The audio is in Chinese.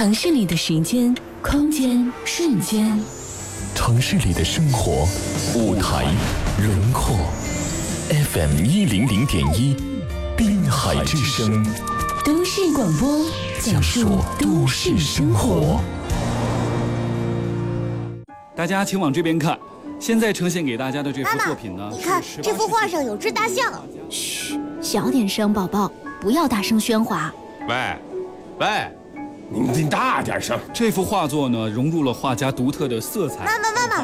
城市里的时间、空间、瞬间， 城市里的生活，舞台、轮廓。FM100.1，滨海之声， 都市广播，讲述都市生活。 大家请往这边看，现在呈现给大家的这幅作品呢， 你看这幅画上有只大象。 嘘，小点声，宝宝，不要大声喧哗。 喂，你大点声。 这幅画作呢，融入了画家独特的色彩。 妈妈，